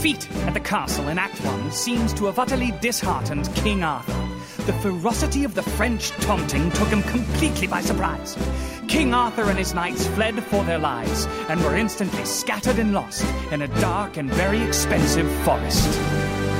defeat at the castle in Act 1 seems to have utterly disheartened King Arthur. The ferocity of the French taunting took him completely by surprise. King Arthur and his knights fled for their lives and were instantly scattered and lost in a dark and very expensive forest.